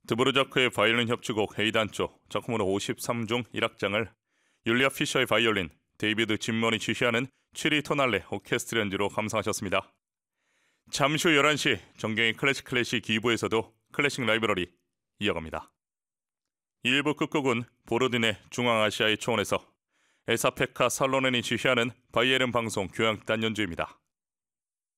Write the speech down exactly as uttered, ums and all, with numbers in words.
드보르자크의 바이올린 협주곡 A단조 작품으로 오십삼 중 일 악장을 율리아 피셔의 바이올린, 데이비드 짐먼이 지휘하는 취리 토날레 오케스트라 연주로 감상하셨습니다. 잠시 후 열한 시 정경의 클래식 클래식 이 부에서도 클래식 라이브러리 이어갑니다. 일 부 끝곡은 보르딘의 중앙아시아의 초원에서 에사페카 살로넨이 지휘하는 바이에른 방송 교향단 연주입니다.